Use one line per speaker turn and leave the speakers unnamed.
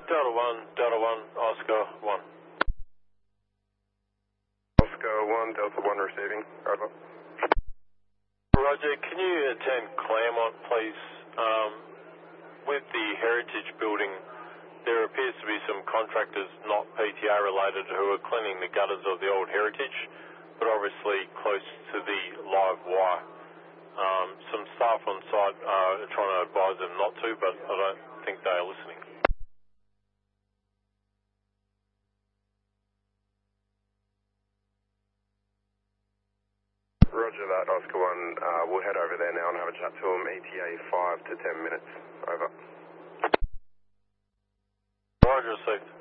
Delta 1, Oscar 1.
Oscar 1, Delta 1 receiving. Over.
Roger, can you attend Claremont, please? With the Heritage Building, there appears to be some contractors not PTA related who are cleaning the gutters of the old Heritage, but obviously close to the live wire. Some staff on site are trying to advise them not to, but I don't think they are listening.
Roger that, Oscar 1. We'll head over there now and have a chat to them. ETA 5 to 10 minutes. Over.
Roger, received.